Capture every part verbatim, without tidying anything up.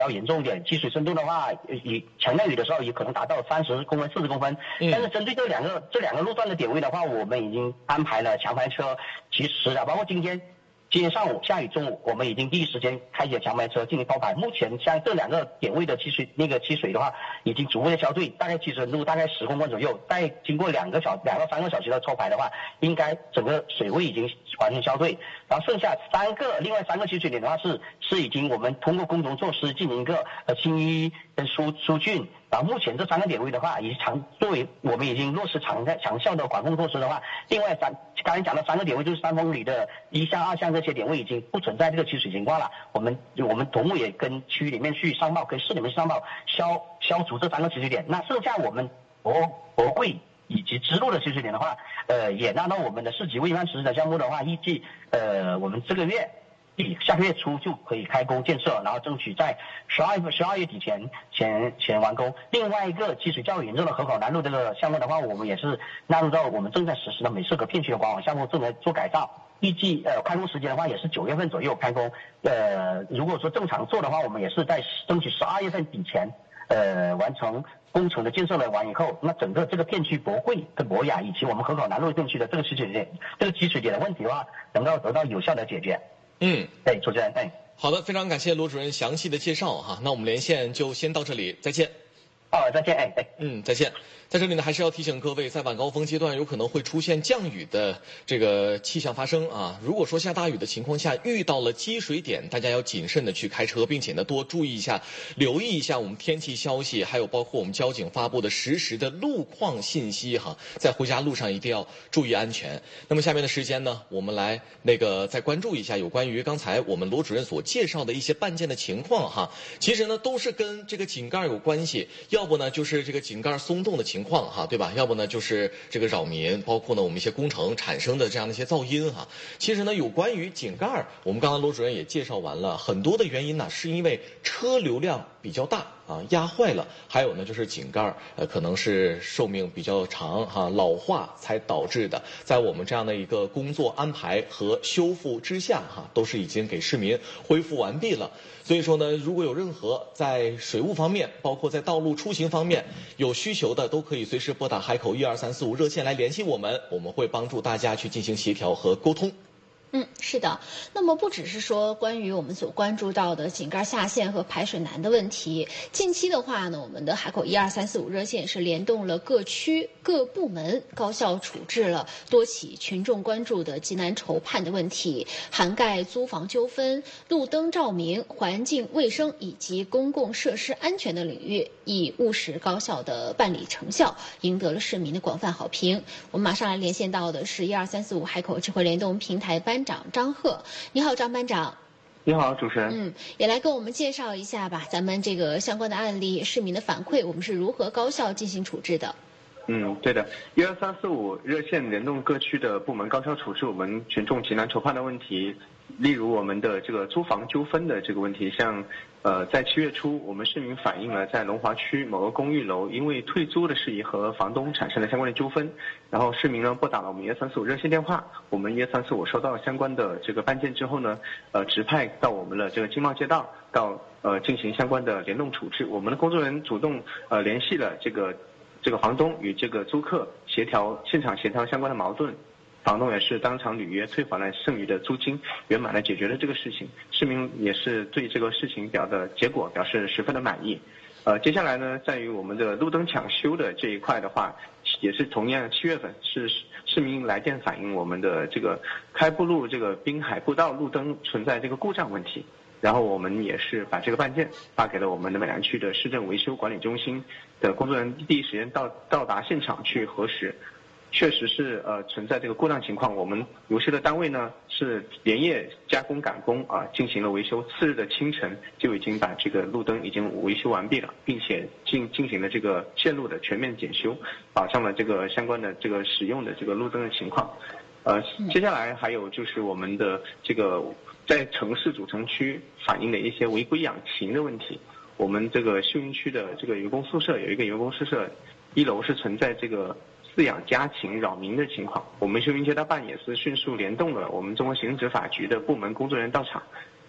较严重一点，积水深度的话，以强降雨的时候也可能达到三十公分、四十公分。但是针对这两个这两个路段的点位的话，我们已经安排了强排车及时的，包括今天。今天上午、下雨、中午，我们已经第一时间开启了强排车进行抛排。目前像这两个点位的积水，那个积水的话，已经逐步的消退，大概积水深度大概十公分左右。再经过两个小、两到三个小时的抽排的话，应该整个水位已经完全消退。然后剩下三个，另外三个积水点的话是是已经我们通过共同措施进行一个呃清淤跟疏疏浚。然后目前这三个点位的话，已常作为我们已经落实长长效的管控措施的话，另外三刚才讲的三个点位就是三公里的一项、二项这些点位已经不存在这个积水情况了。我们我们同步也跟区里面去上报，跟市里面去上报，消消除这三个积水点。那剩下我们博博贵以及支路的积水点的话，呃，也拿到我们的市级卫生实施的项目的话，预计呃我们这个月。下个月初就可以开工建设，然后争取在十二月十二月底前前前完工。另外一个积水较严重的河口南路这个项目的话，我们也是纳入到我们正在实施的美适河片区的管网项目，正在做改造。预计呃开工时间的话也是九月份左右开工。呃，如果说正常做的话，我们也是在争取十二月份底前呃完成工程的建设了完以后，那整个这个片区博汇跟博雅以及我们河口南路片区的这个积水点这个积水点的问题的话，能够得到有效的解决。 嗯， 对，主持人，对， 好的，非常感谢罗主任详细的介绍哈。那我们连线就先到这里，再见。 哦，再见，哎，哎， 嗯，再见。在这里呢，还是要提醒各位，在晚高峰阶段有可能会出现降雨的这个气象发生啊。如果说下大雨的情况下遇到了积水点，大家要谨慎的去开车，并且呢多注意一下，留意一下我们天气消息，还有包括我们交警发布的实时的路况信息哈。在回家路上一定要注意安全。那么下面的时间呢，我们来那个再关注一下有关于刚才我们罗主任所介绍的一些办件的情况哈。其实呢都是跟这个井盖有关系，要不呢就是这个井盖松动的情况。情况哈，对吧？要不呢就是这个扰民，包括呢我们一些工程产生的这样的一些噪音哈。其实呢，有关于井盖，我们刚刚罗主任也介绍完了，很多的原因呢，是因为车流量比较大啊，压坏了；还有呢，就是井盖呃可能是寿命比较长哈，老化才导致的。在我们这样的一个工作安排和修复之下哈，都是已经给市民恢复完毕了。所以说呢，如果有任何在水务方面，包括在道路出行方面有需求的，都可以随时拨打海口一二三四五热线来联系我们，我们会帮助大家去进行协调和沟通。 嗯，是的。那么不只是说关于我们所关注到的井盖下陷和排水难的问题，近期的话呢，我们的海口一二三四五热线是联动了各区各部门，高效处置了多起群众关注的急难愁盼的问题，涵盖租房纠纷、路灯照明、环境卫生以及公共设施安全的领域，以务实高效的办理成效，赢得了市民的广泛好评。我们马上来连线到的是一二三四五海口智慧联动平台班长张贺。你好，张班长。 你好，主持人。 嗯，也来跟我们介绍一下吧，咱们这个相关的案例、市民的反馈，我们是如何高效进行处置的？ 嗯，对的，一二三四五热线联动各区的部门高效处置我们群众急难愁盼的问题，例如我们的这个租房纠纷的这个问题，像呃在七月初，我们市民反映了在龙华区某个公寓楼因为退租的事宜和房东产生了相关的纠纷，然后市民呢拨打了我们一二三四五热线电话，我们一二三四五收到相关的这个办件之后呢，呃直派到我们的这个经贸街道到呃进行相关的联动处置，我们的工作人员主动呃联系了这个。这个房东与这个租客协调现场协调相关的矛盾，房东也是当场履约退还了剩余的租金，圆满的解决了这个事情。市民也是对这个事情表的结果表示十分的满意。呃，接下来呢，在于我们的路灯抢修的这一块的话，也是同样七月份是市民来电反映我们的这个开埠路这个滨海步道路灯存在这个故障问题。然后我们也是把这个办件发给了我们的美兰区的市政维修管理中心的工作人员，第一时间到到达现场去核实，确实是呃存在这个故障情况。我们维修的单位呢是连夜加工赶工啊，进行了维修。次日的清晨就已经把这个路灯已经维修完毕了，并且进进行了这个线路的全面检修，保障了这个相关的这个使用的这个路灯的情况。呃，接下来还有就是我们的这个在城市主城区反映的一些违规养禽的问题。我们这个秀英区的这个员工宿舍有一个员工宿舍，一楼是存在这个饲养家禽扰民的情况。我们秀英街道办也是迅速联动了我们中国行政执法局的部门工作人员到场，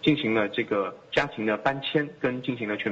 进行了这个家庭的搬迁跟进行了全